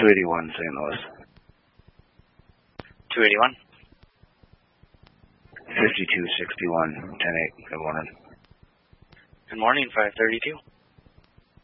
281 St. Louis. 281? 5261, 10-8. Good morning. Good morning, 532.